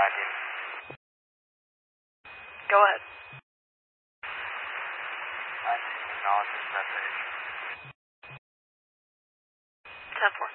talking. Go ahead. I didn't acknowledge this message. 10-4.